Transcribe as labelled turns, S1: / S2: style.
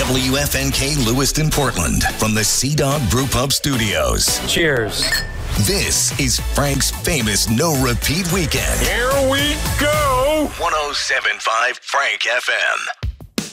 S1: WFNK Lewiston, Portland, from the Sea Dog Brew Pub Studios.
S2: Cheers.
S1: This is Frank's famous No Repeat Weekend.
S3: Here we go.
S1: 107.5 Frank FM.